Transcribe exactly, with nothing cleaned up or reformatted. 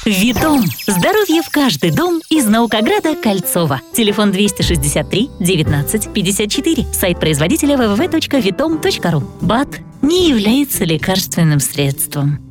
Витом. Здоровье в каждый дом из Наукограда Кольцова. Телефон двести шестьдесят три девятнадцать пятьдесят четыре. Сайт производителя дабл ю дабл ю дабл ю точка витом точка ру. БАД не является лекарственным средством.